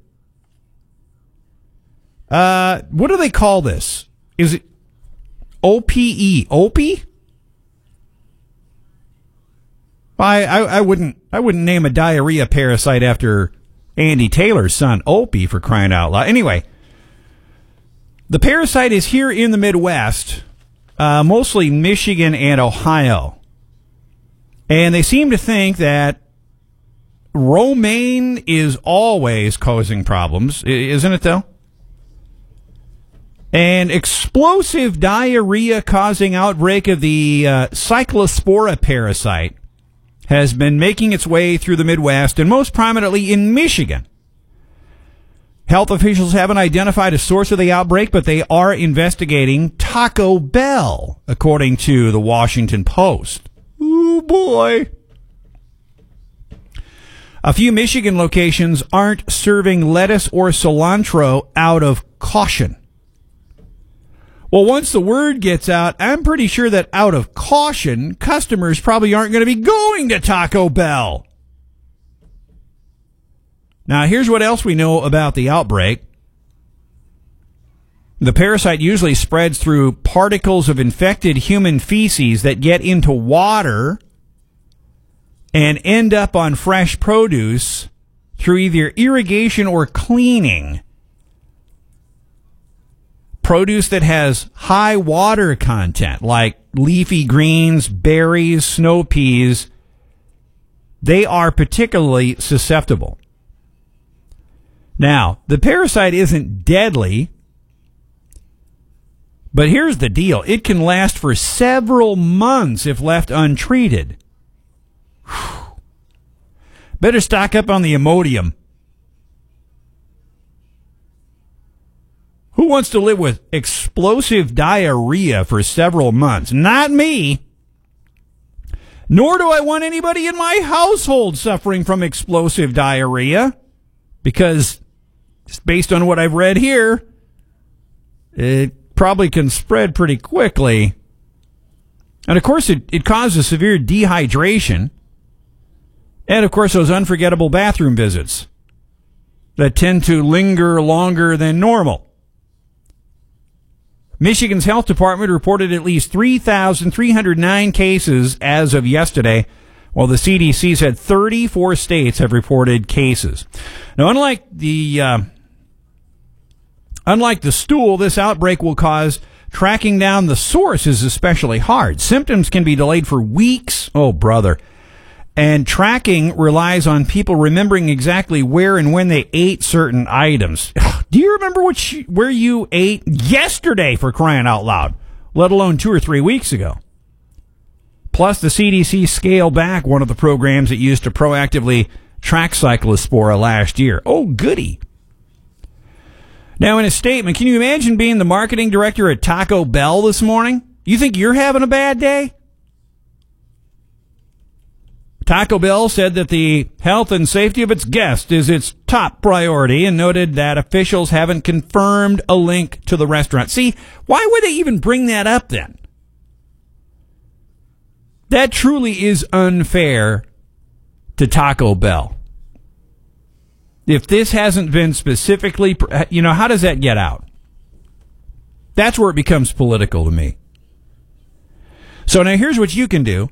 Uh, what do they call this? Is it O P E? Opie? I, I, I wouldn't I wouldn't name a diarrhea parasite after Andy Taylor's son, Opie, for crying out loud. Anyway, the parasite is here in the Midwest, uh, mostly Michigan and Ohio. And they seem to think that romaine is always causing problems, isn't it, though? An explosive diarrhea-causing outbreak of the uh, Cyclospora parasite has been making its way through the Midwest, and most prominently in Michigan. Health officials haven't identified a source of the outbreak, but they are investigating Taco Bell, according to the Washington Post. Ooh, boy. A few Michigan locations aren't serving lettuce or cilantro out of caution. Well, once the word gets out, I'm pretty sure that out of caution, customers probably aren't going to be going to Taco Bell. Now, here's what else we know about the outbreak. The parasite usually spreads through particles of infected human feces that get into water and end up on fresh produce through either irrigation or cleaning. Produce that has high water content, like leafy greens, berries, snow peas, they are particularly susceptible. Now, the parasite isn't deadly, but here's the deal. It can last for several months if left untreated. Whew. Better stock up on the Imodium. Who wants to live with explosive diarrhea for several months? Not me. Nor do I want anybody in my household suffering from explosive diarrhea, because just based on what I've read here, it probably can spread pretty quickly. And of course, it, it causes severe dehydration. And of course, those unforgettable bathroom visits that tend to linger longer than normal. Michigan's health department reported at least three thousand three hundred nine cases as of yesterday, while the C D C said thirty-four states have reported cases. Now, unlike the uh, unlike the stool, this outbreak will cause tracking down the source is especially hard. Symptoms can be delayed for weeks. Oh, brother. And tracking relies on people remembering exactly where and when they ate certain items. Do you remember what you, where you ate yesterday, for crying out loud, let alone two or three weeks ago? Plus, the C D C scaled back one of the programs it used to proactively track Cyclospora last year. Oh, goody. Now, in a statement, can you imagine being the marketing director at Taco Bell this morning? You think you're having a bad day? Taco Bell said that the health and safety of its guests is its top priority and noted that officials haven't confirmed a link to the restaurant. See, why would they even bring that up then? That truly is unfair to Taco Bell. If this hasn't been specifically, you know, how does that get out? That's where it becomes political to me. So now here's what you can do.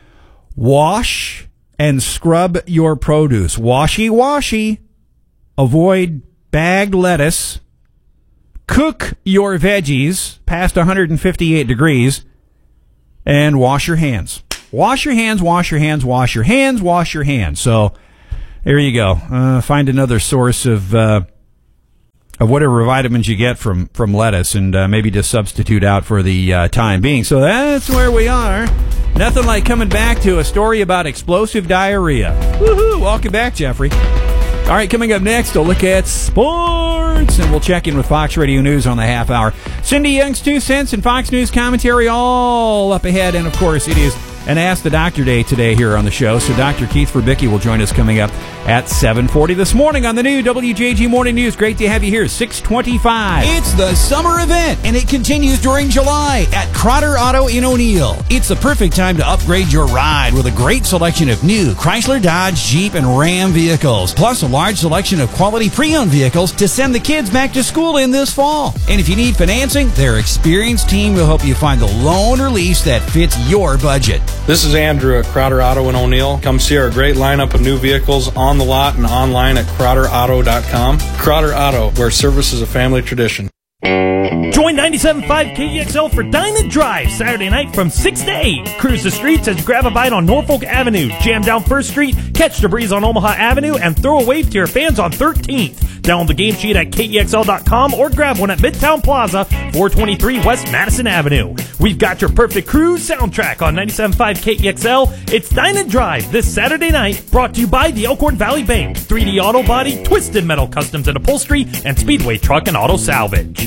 Wash and scrub your produce. Washy, washy. Avoid bagged lettuce. Cook your veggies past one hundred fifty-eight degrees. And wash your hands. Wash your hands, wash your hands, wash your hands, wash your hands. So there you go. Uh, find another source of uh, of whatever vitamins you get from, from lettuce and uh, maybe just substitute out for the uh, time being. So that's where we are. Nothing like coming back to a story about explosive diarrhea. Woohoo! Welcome back, Jeffrey. All right, coming up next, we'll look at sports, and we'll check in with Fox Radio News on the half hour. Cindy Young's Two Cents and Fox News commentary all up ahead, and of course, it is an Ask the Doctor Day today here on the show, so Doctor Keith Verbicki will join us coming up at seven forty this morning on the new W J G Morning News. Great to have you here, six twenty-five. It's the summer event, and it continues during July at Crotter Auto in O'Neill. It's the perfect time to upgrade your ride with a great selection of new Chrysler, Dodge, Jeep, and Ram vehicles, plus a large selection of quality pre-owned vehicles to send the kids back to school in this fall. And if you need financing, their experienced team will help you find the loan or lease that fits your budget. This is Andrew at Crotter Auto in O'Neill. Come see our great lineup of new vehicles on the lot and online at crotter auto dot com. Crotter Auto, where service is a family tradition. Join ninety-seven point five K E X L for Dine and Drive Saturday night from six to eight. Cruise the streets as you grab a bite on Norfolk Avenue, jam down First Street, catch the breeze on Omaha Avenue, and throw a wave to your fans on thirteenth. Download the game sheet at K E X L dot com or grab one at Midtown Plaza, four twenty-three West Madison Avenue. We've got your perfect cruise soundtrack on ninety-seven point five K E X L. It's Dine and Drive this Saturday night, brought to you by the Elkhorn Valley Bank, three D Auto Body, Twisted Metal Customs and Upholstery, and Speedway Truck and Auto Salvage.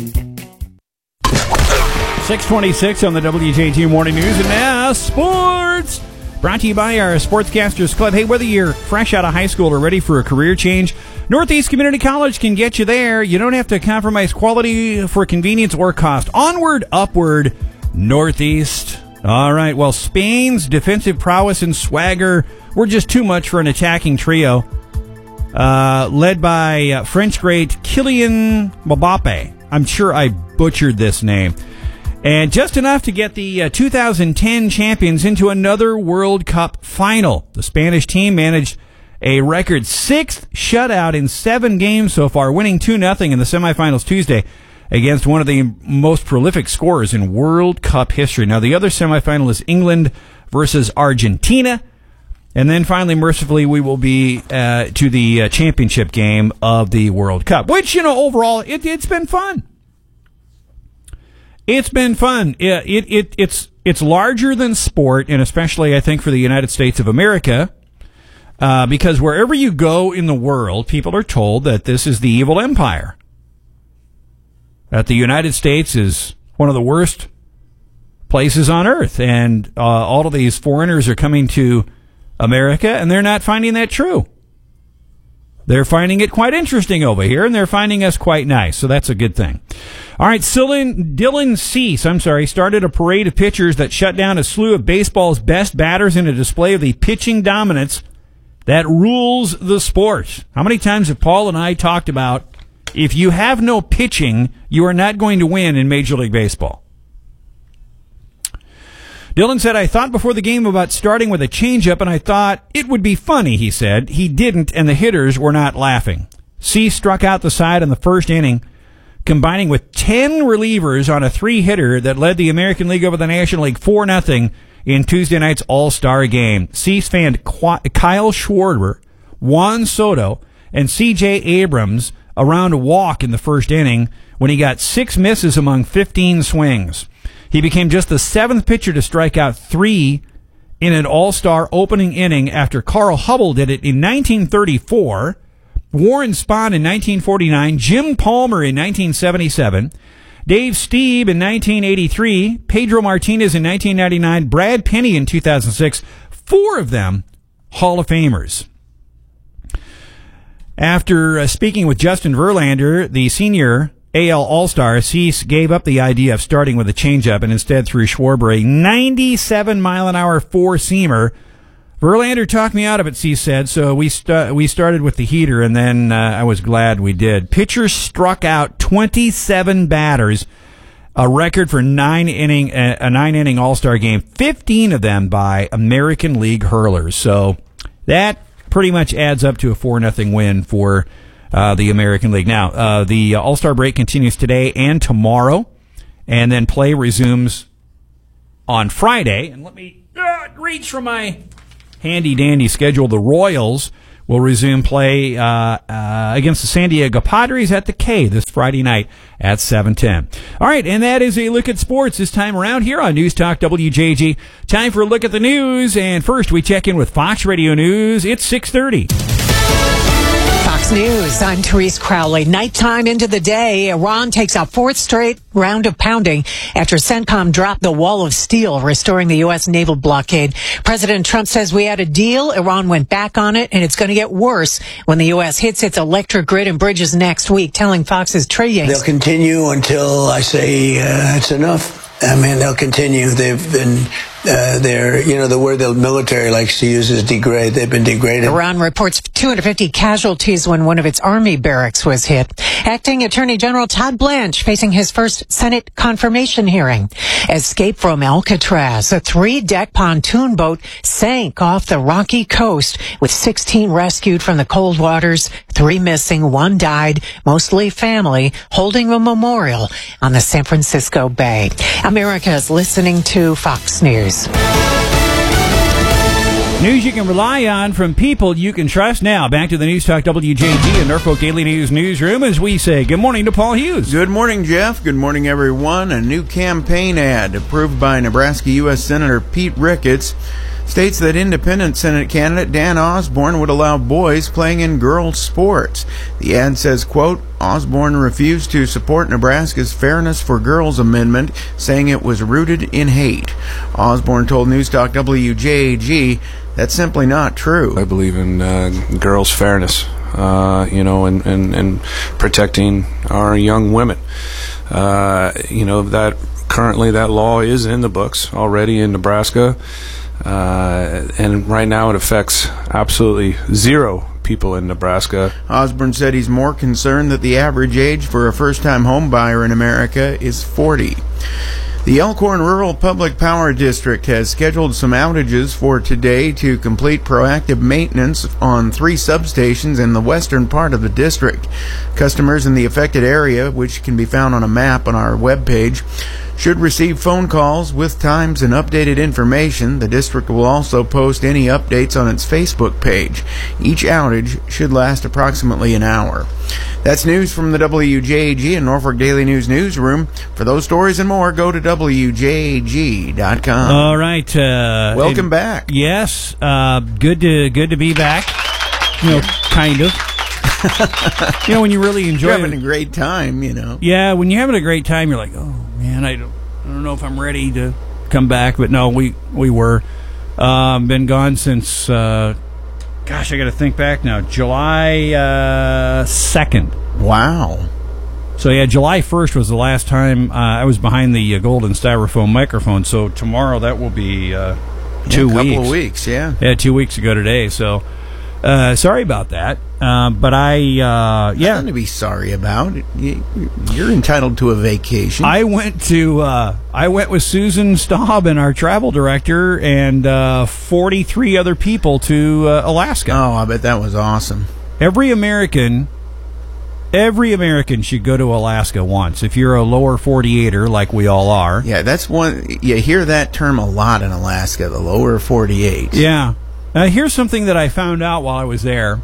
six twenty-six on the W J G Morning News, and now sports. Brought to you by our Sportscasters Club. Hey, whether you're fresh out of high school or ready for a career change, Northeast Community College can get you there. You don't have to compromise quality for convenience or cost. Onward, upward, Northeast. All right, well, Spain's defensive prowess and swagger were just too much for an attacking trio, uh, led by uh, French great Kylian Mbappe. I'm sure I butchered this name. And just enough to get the uh, two thousand ten champions into another World Cup final. The Spanish team managed a record sixth shutout in seven games so far, winning two nothing in the semifinals Tuesday against one of the most prolific scorers in World Cup history. Now, the other semifinal is England versus Argentina. And then finally, mercifully, we will be uh, to the uh, championship game of the World Cup, which, you know, overall, it, it's been fun. It's been fun. It, it, it, it's, it's larger than sport, and especially, I think, for the United States of America, uh, because wherever you go in the world, people are told that this is the evil empire. That the United States is one of the worst places on earth, and uh, all of these foreigners are coming to America, and they're not finding that true. They're finding it quite interesting over here, and they're finding us quite nice, so that's a good thing. All right, Dylan, Dylan Cease, I'm sorry, started a parade of pitchers that shut down a slew of baseball's best batters in a display of the pitching dominance that rules the sport. How many times have Paul and I talked about if you have no pitching, you are not going to win in Major League Baseball? Dylan said, I thought before the game about starting with a changeup, and I thought it would be funny, he said. He didn't, and the hitters were not laughing. Cease struck out the side in the first inning, combining with ten relievers on a three-hitter that led the American League over the National League four nothing in Tuesday night's All-Star game. Cease fanned Kyle Schwarber, Juan Soto, and C J Abrams around a walk in the first inning when he got six misses among fifteen swings. He became just the seventh pitcher to strike out three in an all-star opening inning after Carl Hubble did it in nineteen thirty-four, Warren Spahn in nineteen forty-nine, Jim Palmer in nineteen seventy-seven, Dave Stieb in nineteen eighty-three, Pedro Martinez in nineteen ninety-nine, Brad Penny in two thousand six. Four of them Hall of Famers. After uh, speaking with Justin Verlander, the senior A L All-Star, Cease gave up the idea of starting with a changeup and instead threw Schwarber a ninety-seven mile an hour four-seamer. Verlander talked me out of it, Cease said, so we st- we started with the heater, and then uh, I was glad we did. Pitcher struck out twenty-seven batters, a record for nine inning uh, a nine-inning All-Star game, fifteen of them by American League hurlers. So that pretty much adds up to a four nothing win for uh, the American League. Now, uh, the All-Star break continues today and tomorrow, and then play resumes on Friday. And let me uh, reach for my handy-dandy schedule. The Royals will resume play uh, uh, against the San Diego Padres at the K this Friday night at seven ten. All right, and that is a look at sports this time around here on News Talk W J G. Time for a look at the news, and first we check in with Fox Radio News. It's six thirty. Fox News, I'm Therese Crowley. Nighttime into the day, Iran takes a fourth straight round of pounding after CENTCOM dropped the wall of steel, restoring the U S naval blockade. President Trump says we had a deal. Iran went back on it, and it's going to get worse when the U S hits its electric grid and bridges next week, telling Fox's Trey Yanks. They'll continue until I say uh, it's enough. I mean, they'll continue. They've been, uh, they're, you know, the word the military likes to use is degrade. They've been degraded. Iran reports two hundred fifty casualties when one of its army barracks was hit. Acting Attorney General Todd Blanche facing his first Senate confirmation hearing. Escape from Alcatraz. A three-deck pontoon boat sank off the rocky coast with sixteen rescued from the cold waters, three missing, one died, mostly family, holding a memorial on the San Francisco Bay. America is listening to Fox News. News you can rely on from people you can trust. Now, back to the News Talk W J G and Norfolk Daily News newsroom as we say good morning to Paul Hughes. Good morning, Jeff. Good morning, everyone. A new campaign ad approved by Nebraska U S Senator Pete Ricketts states that independent Senate candidate Dan Osborne would allow boys playing in girls' sports. The ad says, quote, Osborne refused to support Nebraska's Fairness for Girls amendment, saying it was rooted in hate. Osborne told News Talk W J G that's simply not true. I believe in uh, girls' fairness, uh, you know, and, and, and protecting our young women. Uh, you know, that currently that law is in the books already in Nebraska. Uh, and right now it affects absolutely zero people in Nebraska. Osborne said he's more concerned that the average age for a first-time home buyer in America is forty. The Elkhorn Rural Public Power District has scheduled some outages for today to complete proactive maintenance on three substations in the western part of the district. Customers in the affected area, which can be found on a map on our webpage, should receive phone calls with times and updated information. The district will also post any updates on its Facebook page. Each outage should last approximately an hour. That's news from the W J G and Norfolk Daily News newsroom. For those stories and more, go to W J G dot com. All right. Uh, Welcome and, back. Yes. Uh, good to good to be back. You know, kind of. You know, when you really enjoy You're having it. a great time, you know. Yeah, when you're having a great time, you're like, oh, man, I don't, I don't know if I'm ready to come back. But no, we, we were. Um, been gone since, uh, gosh, I got to think back now, July uh, second. Wow. So, yeah, July first was the last time uh, I was behind the uh, golden styrofoam microphone. So tomorrow that will be uh, two yeah, a couple weeks. of weeks, yeah. Yeah, two weeks ago today. So, uh, sorry about that. Uh, but I, uh, yeah. Nothing to be sorry about. You're entitled to a vacation. I went to, uh, I went with Susan Staub, our travel director, and uh, forty-three other people to uh, Alaska. Oh, I bet that was awesome. Every American, every American should go to Alaska once. If you're a lower forty-eighter, like we all are. Yeah, that's one. You hear that term a lot in Alaska, the lower forty-eight. Yeah. Now, here's something that I found out while I was there.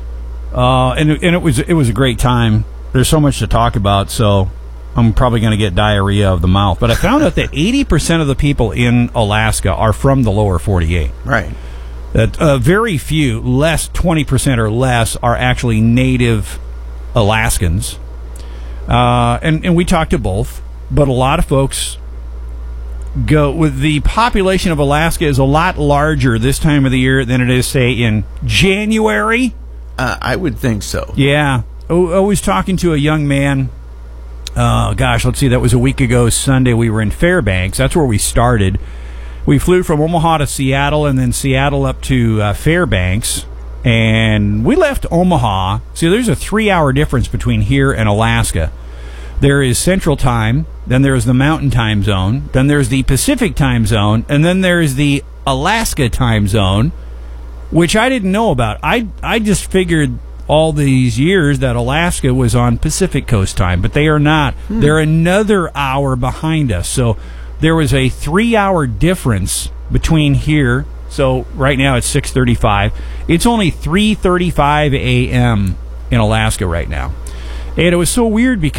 Uh, and and it was it was a great time. There's so much to talk about, so I'm probably going to get diarrhea of the mouth. But I found out that eighty percent of the people in Alaska are from the lower forty-eight. Right. That uh, very few, less twenty percent or less, are actually native Alaskans. Uh, and and we talked to both, but a lot of folks go with the population of Alaska is a lot larger this time of the year than it is, say, in January. Uh, I would think so. Yeah. I was talking to a young man. Oh, gosh, let's see. That was a week ago Sunday. We were in Fairbanks. That's where we started. We flew from Omaha to Seattle and then Seattle up to uh, Fairbanks. And we left Omaha. See, there's a three-hour difference between here and Alaska. There is Central Time, then there's the Mountain Time Zone, then there's the Pacific Time Zone, and then there's the Alaska Time Zone, which I didn't know about. I I just figured all these years that Alaska was on Pacific Coast Time, but they are not. Hmm. They're another hour behind us. So there was a three-hour difference between here. So right now it's six thirty-five. It's only three thirty-five a.m. in Alaska right now. And it was so weird because